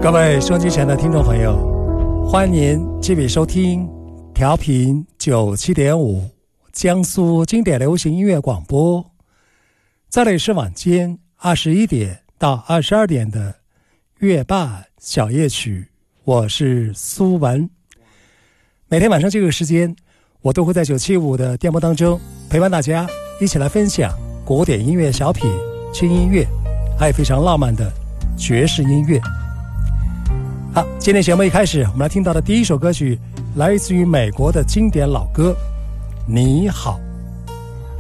各位收机前的听众朋友，欢迎继续收听调频97.5江苏经典流行音乐广播。这里是晚间21点到22点的月半小夜曲，我是苏文。每天晚上这个时间，我都会在975的电波当中陪伴大家一起来分享古典音乐小品、轻音乐，还有非常浪漫的爵士音乐。好，今天节目一开始，我们来听到的第一首歌曲来自于美国的经典老歌《你好》。